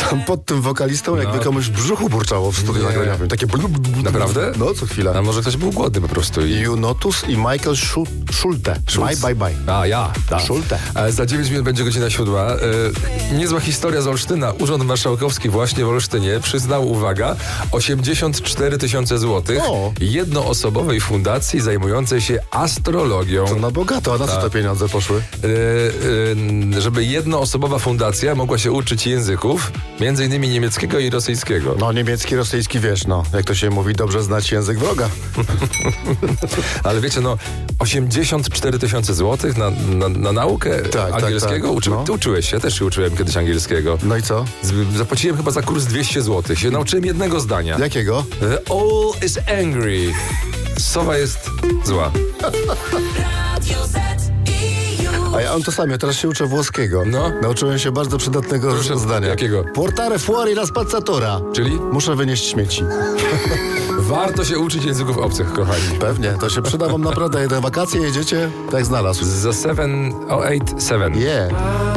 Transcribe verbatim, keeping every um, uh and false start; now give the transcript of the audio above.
Pod tym wokalistą jakby No. komuś w brzuchu burczało w studiu Nie. nagraniowym. Takie blu, blu, blu, Naprawdę? No, co chwila. A może ktoś był głodny po prostu i... Junotus i Michael Schu- Schulte. Bye, bye, bye. A, ja. Tak. Schulte. E, Za dziewięć minut będzie godzina siódma. E, niezła historia z Olsztyna. Urząd Marszałkowski właśnie w Olsztynie przyznał, uwaga, osiemdziesiąt cztery tysiące złotych O. jednoosobowej fundacji zajmującej się astrologią. To na bogato, a na co Tak. te pieniądze poszły? E, e, żeby jednoosobowa fundacja mogła się uczyć języków, między innymi niemieckiego i rosyjskiego. No niemiecki, rosyjski, wiesz, no. Jak to się mówi, dobrze znać język wroga. Ale wiecie, no, osiemdziesiąt cztery tysiące złotych na, na, na naukę tak, angielskiego? tak. Uczy, No. Ty uczyłeś się, ja też się uczyłem kiedyś angielskiego. No i co? Z, zapłaciłem chyba za kurs dwieście złotych. Się nauczyłem jednego zdania. Jakiego? The owl is angry. Sowa jest zła. A ja on to sam, ja teraz się uczę włoskiego. No. Nauczyłem się bardzo przydatnego Proszę, zdania. jakiego? Portare fuori la spazzatura. Czyli Muszę wynieść śmieci. warto się uczyć języków obcych, kochani. Pewnie, to się przyda wam naprawdę. Jeden wakacje jedziecie, tak znalazł. Za siedem o osiem siedem. Yeah.